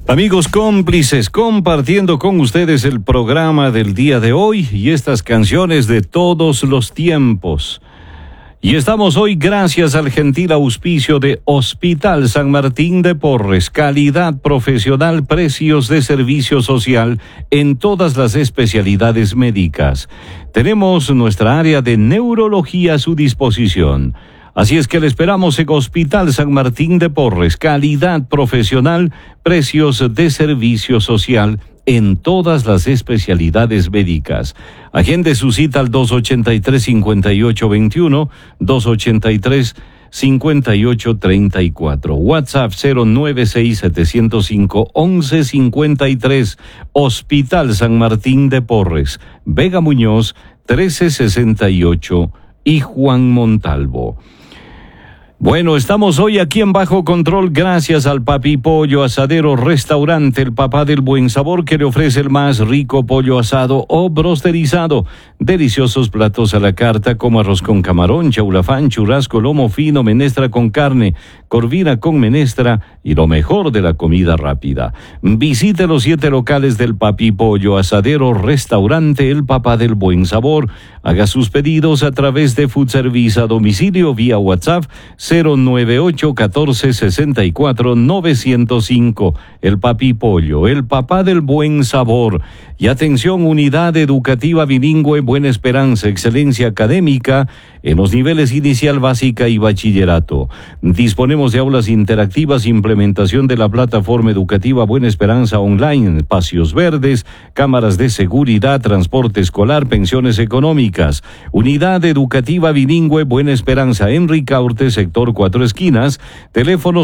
Amigos cómplices, compartiendo con ustedes el programa del día de hoy y estas canciones de todos los tiempos. Y estamos hoy gracias al gentil auspicio de Hospital San Martín de Porres, calidad profesional, precios de servicio social en todas las especialidades médicas. Tenemos nuestra área de neurología a su disposición. Así es que le esperamos en Hospital San Martín de Porres, calidad profesional, precios de servicio social en todas las especialidades médicas. Agende su cita al 283-5821, 283-5834. WhatsApp 096-705-1153. Hospital San Martín de Porres, Vega Muñoz, 1368 y Juan Montalvo. Bueno, estamos hoy aquí en Bajo Control gracias al Papi Pollo Asadero Restaurante, el papá del buen sabor, que le ofrece el más rico pollo asado o brosterizado. Deliciosos platos a la carta como arroz con camarón, chaulafán, churrasco, lomo fino, menestra con carne, corvina con menestra y lo mejor de la comida rápida. Visite los 7 locales del Papi Pollo Asadero Restaurante, el papá del buen sabor. Haga sus pedidos a través de Food Service a domicilio vía WhatsApp 098-1464-905. El Papi Pollo, el papá del buen sabor. Y atención, unidad educativa bilingüe Buena Esperanza, excelencia académica en los niveles inicial, básica y bachillerato. Disponemos de aulas interactivas, implementación de la plataforma educativa Buena Esperanza online, espacios verdes, cámaras de seguridad, transporte escolar, pensiones económicas. Unidad educativa bilingüe Buena Esperanza en Ricaurte, sector 4 Esquinas, teléfono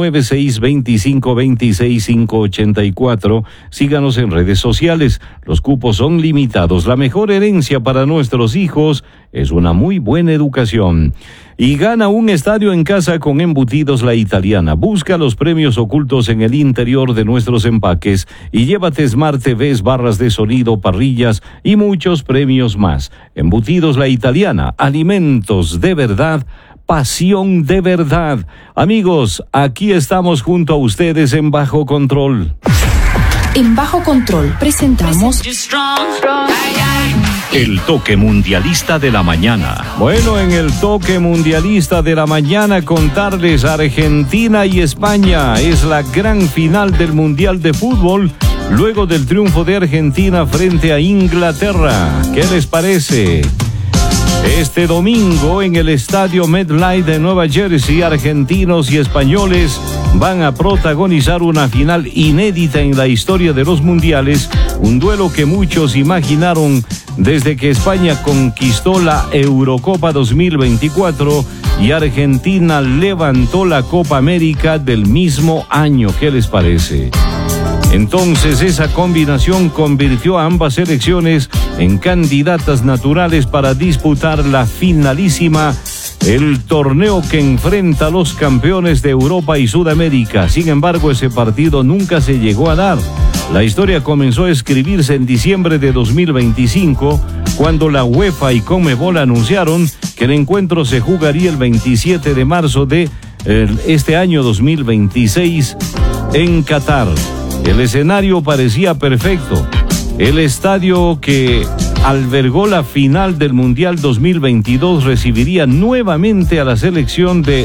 096-2526-584. Síganos en redes sociales. Los cupos son limitados. La mejor herencia para nuestros hijos es una muy buena educación. Y gana un estadio en casa con Embutidos La Italiana. Busca los premios ocultos en el interior de nuestros empaques y llévate Smart TVs, barras de sonido, parrillas y muchos premios más. Embutidos La Italiana, alimentos de verdad, pasión de verdad. Amigos, aquí estamos junto a ustedes en Bajo Control. En Bajo Control presentamos el toque mundialista de la mañana. Bueno, en el toque mundialista de la mañana contarles Argentina y España. Es la gran final del Mundial de Fútbol luego del triunfo de Argentina frente a Inglaterra. ¿Qué les parece? Este domingo en el estadio MetLife de Nueva Jersey, argentinos y españoles van a protagonizar una final inédita en la historia de los mundiales, un duelo que muchos imaginaron desde que España conquistó la Eurocopa 2024 y Argentina levantó la Copa América del mismo año. ¿Qué les parece? Entonces esa combinación convirtió a ambas selecciones en candidatas naturales para disputar la finalísima, el torneo que enfrenta a los campeones de Europa y Sudamérica. Sin embargo, ese partido nunca se llegó a dar. La historia comenzó a escribirse en diciembre de 2025, cuando la UEFA y Conmebol anunciaron que el encuentro se jugaría el 27 de marzo de este año 2026 en Qatar. El escenario parecía perfecto. El estadio que albergó la final del Mundial 2022 recibiría nuevamente a la selección de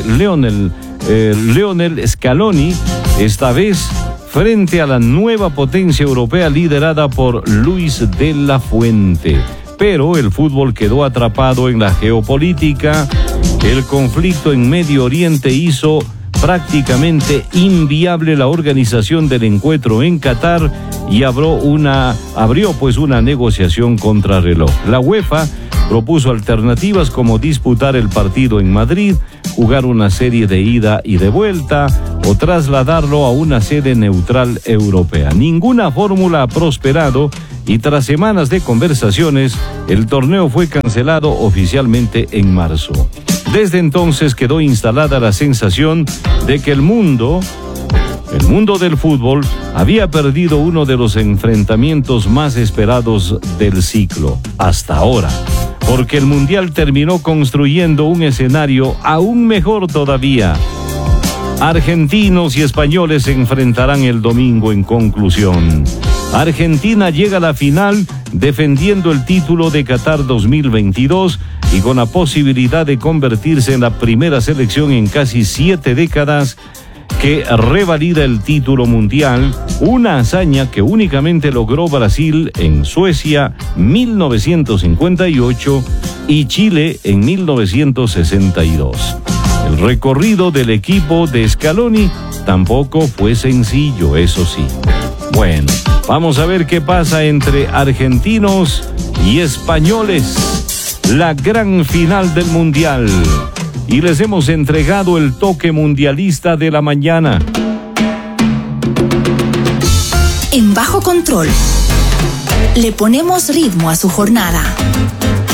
Lionel Scaloni, esta vez frente a la nueva potencia europea liderada por Luis de la Fuente. Pero el fútbol quedó atrapado en la geopolítica. El conflicto en Medio Oriente hizo prácticamente inviable la organización del encuentro en Qatar y abrió una negociación contrarreloj. La UEFA propuso alternativas como disputar el partido en Madrid, jugar una serie de ida y de vuelta o trasladarlo a una sede neutral europea. Ninguna fórmula ha prosperado y tras semanas de conversaciones, el torneo fue cancelado oficialmente en marzo. Desde entonces quedó instalada la sensación de que el mundo del fútbol había perdido uno de los enfrentamientos más esperados del ciclo hasta ahora, porque el Mundial terminó construyendo un escenario aún mejor todavía. Argentinos y españoles se enfrentarán el domingo en conclusión. Argentina llega a la final defendiendo el título de Qatar 2022 y con la posibilidad de convertirse en la primera selección en casi 7 décadas que revalida el título mundial, una hazaña que únicamente logró Brasil en Suecia 1958 y Chile en 1962. El recorrido del equipo de Scaloni tampoco fue sencillo, eso sí. Bueno, vamos a ver qué pasa entre argentinos y españoles. La gran final del Mundial. Y les hemos entregado el toque mundialista de la mañana. En Bajo Control, le ponemos ritmo a su jornada.